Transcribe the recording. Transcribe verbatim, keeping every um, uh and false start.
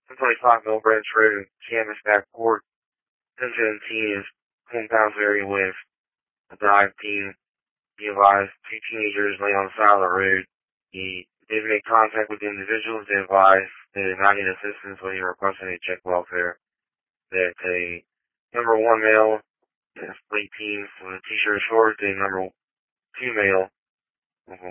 one twenty-five Mill Branch Road, Canvasback Court. ten seventeen is hometown area with a dive team. Be advised, two teenagers lay on the side of the road. He did make contact with the individuals. They advised they did not need assistance when he requested a check welfare. That a number one male, late teens, with a t-shirt shorts, a number two male,